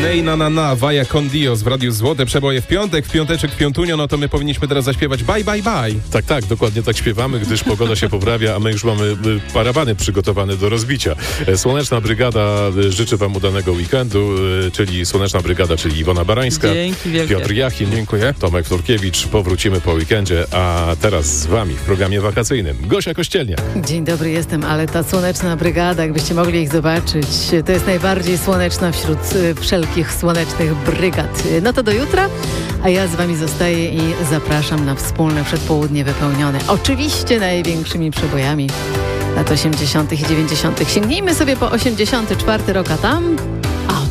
Nej na na na, Vaya con Dios w Radiu Złote Przeboje w piątek, w piąteczek, w piątunio, no to my powinniśmy teraz zaśpiewać bye, bye, bye. Tak, dokładnie tak śpiewamy, gdyż pogoda się poprawia, a my już mamy parawany przygotowane do rozbicia. Słoneczna Brygada życzy wam udanego weekendu, czyli Słoneczna Brygada, czyli Iwona Barańska, Piotr Jachim, dziękuję, Tomek Turkiewicz. Powrócimy po weekendzie, a teraz z wami w programie wakacyjnym Gosia Kościelnia. Dzień dobry, jestem, ale ta Słoneczna Brygada, jakbyście mogli ich zobaczyć, to jest najbardziej słoneczna wśród wszelkich słonecznych brygad. No to do jutra, a ja z wami zostaję i zapraszam na wspólne przedpołudnie wypełnione oczywiście największymi przebojami lat 80. i 90. Sięgnijmy sobie po 84 rok, a tam